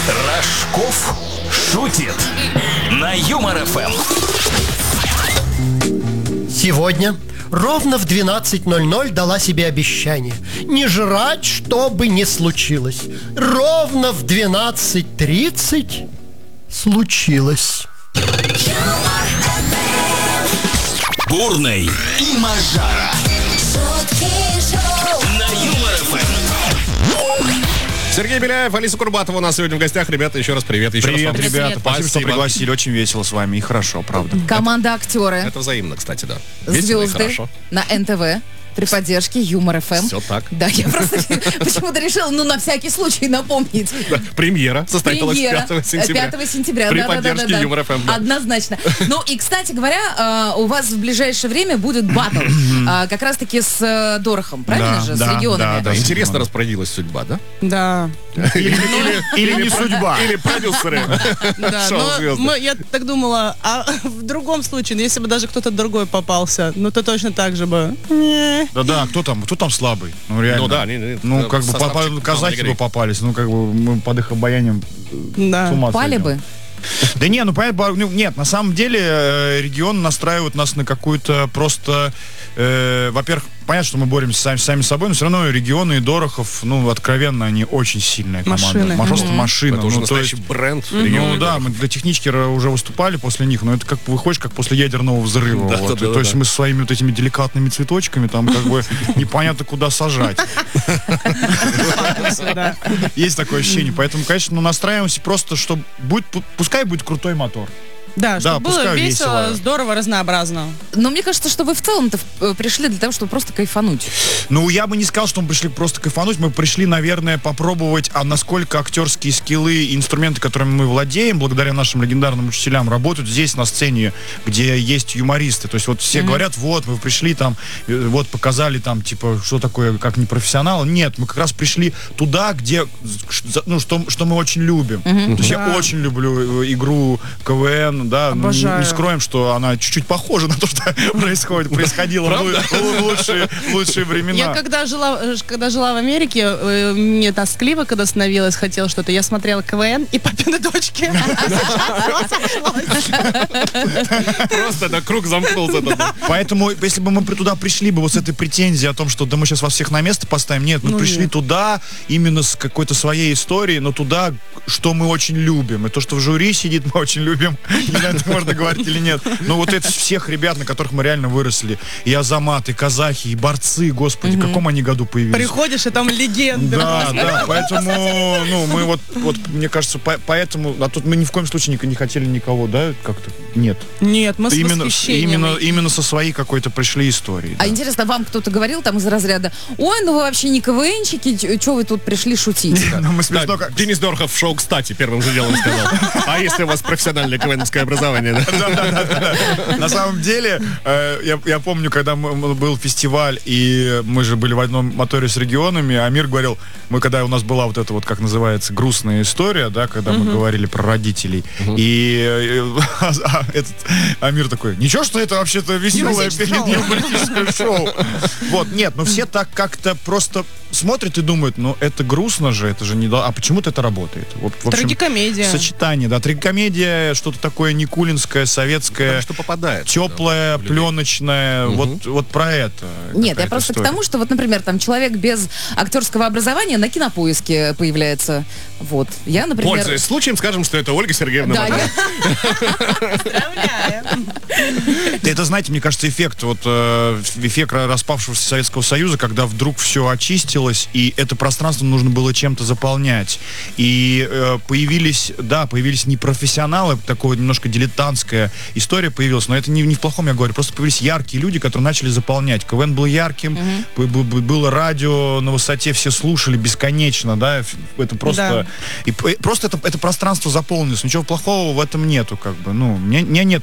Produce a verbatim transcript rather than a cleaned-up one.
Рожков шутит на Юмор эф эм. Сегодня ровно в двенадцать ноль ноль дала себе обещание не жрать, что бы ни случилось. Ровно в двенадцать тридцать случилось. Бурный и Мажара на Юмор эф эм. Сергей Беляев, Алиса Курбатова у нас сегодня в гостях. Ребята, еще раз привет. Еще Привет, раз ребята. Спасибо, что Спасибо. пригласили. Очень весело с вами и хорошо, правда. Команда актеры, Это взаимно, кстати, да. Весело и звезды хорошо. на эн тэ вэ при поддержке Юмор эф эм. Все так. Да, я просто почему-то решила, ну, на всякий случай напомнить. Да. Премьера состоялась Премьера пятого сентября. пятого сентября, При да, да, да, поддержке да, да. Юмор эф эм. Да. Однозначно. Ну и, кстати говоря, э, у вас в ближайшее время будет баттл. э, Как раз-таки с э, Дорохом, правильно Да, же? С да, регионами. да, да. Интересно распорядилась судьба, да? Да, Или, Или не судьба. Или продюсеры. да, Шоу но «Звезды». мы- я так думала, а в другом случае, ну, если бы даже кто-то другой попался, ну то точно так же бы. Не. Да-да, кто там, кто там слабый? Ну, реально. Ну да, не- не, Ну, э, как бы составчик попали- главной казахи игры. бы попались, ну, как бы мы под их обаянием с Да. ума Пали сойдем. бы. Да не, ну понятно, ну, нет, на самом деле э, регион настраивает нас на какую-то просто, э, во-первых, понятно, что мы боремся сами, сами с собой, но все равно регионы и Дорохов, ну, откровенно, они очень сильная команда. Машины. Ма- Просто машина. Это уже ну, то настоящий есть, бренд. ну региона. да, мы для технички ра- уже выступали после них, но это как выходишь, как после ядерного взрыва. Да, вот. да, И да, то есть да. мы со своими вот этими деликатными цветочками там как бы непонятно куда сажать. Да. Есть такое ощущение. Поэтому, конечно, ну, настраиваемся просто, что будет, пу- пускай будет крутой мотор. Да, чтобы Да, было пускай весело, весело. здорово, разнообразно. Но мне кажется, что вы в целом-то э, пришли для того, чтобы просто кайфануть. Ну, я бы не сказал, что мы пришли просто кайфануть. Мы пришли, наверное, попробовать, а насколько актерские скиллы и инструменты, которыми мы владеем, благодаря нашим легендарным учителям, работают здесь, на сцене, где есть юмористы. То есть вот все говорят, вот, вы пришли там, э, вот, показали там, типа, что такое, как непрофессионал. Нет, мы как раз пришли туда, где, ш- ну, что, что мы очень любим. То есть я Да. очень люблю э, игру ка вэ эн, да. Ну, не, Обожаю. не скроем, что она чуть-чуть похожа на то, что происходит, происходило в лу- в лучшие, в лучшие времена. Я когда жила, э, когда жила в Америке, э, мне тоскливо, когда становилось, хотела что-то. Я смотрела ка вэ эн и папины дочки. Просто на круг замкнулся. да. Поэтому, если бы мы при- туда пришли бы вот с этой претензией о том, что да мы сейчас вас всех на место поставим, нет, мы Ну, пришли нет. туда именно с какой-то своей историей, но туда, что мы очень любим. И то, что в жюри сидит, мы очень любим. Не знаю, это можно говорить или нет. Но вот это всех ребят, на которых мы реально выросли. И Азамат, и казахи, и борцы, господи, в каком они году появились? Приходишь, и там легенды. Да, да, поэтому, ну, мы вот, вот, мне кажется, по- поэтому, а тут мы ни в коем случае не, не хотели никого, да, как-то, нет. Нет, мы с Именно, восхищением. именно, именно со своей какой-то пришли истории. А да. интересно, вам кто-то говорил там из разряда: ой, ну вы вообще не ка вэ энщики, что вы тут пришли шутить? Ну, мы Да, смешно, как- Денис Дорохов в шоу «Кстати» первым же делом сказал. А если у вас профессиональное ка вэ эновское образование? да? На самом деле, э, я, я помню, когда мы- мы- был фестиваль, и мы же были в одном моторе с регионами, Амир говорил, мы когда у нас была вот эта вот, как называется, грустная история, да, когда мы говорили про родителей, и э, а этот Амир такой, ничего, что это вообще-то веселое юмористическое шоу. Вот, нет, но все так как-то просто смотрят и думают, ну это грустно же, это же не... дол- А почему-то это работает. Вот, в общем, Трагикомедия. сочетание, да, трагикомедия, что-то такое никулинское, советское, Потому что попадает. теплое, да, в людей. пленочное, вот, вот про это. Нет, я какая-то просто история. к тому, что вот, например, там человек без актерского образования на Кинопоиске появляется. Вот. Я, например... Пользуясь случаем, скажем, что это Ольга Сергеевна Да, Мажара. я- Поздравляем. Да это, знаете, мне кажется, эффект, вот э, эффект распавшегося Советского Союза, когда вдруг все очистилось, и это пространство нужно было чем-то заполнять. И э, появились, да, появились непрофессионалы, такое немножко дилетантская история появилась, но это не, не в плохом я говорю, просто появились яркие люди, которые начали заполнять. ка вэ эн был ярким, б- б- б- было радио на высоте, все слушали бесконечно, да, ф- это просто... И п- просто это, это пространство заполнилось, ничего плохого в этом нету, как бы, ну, мне, мне нет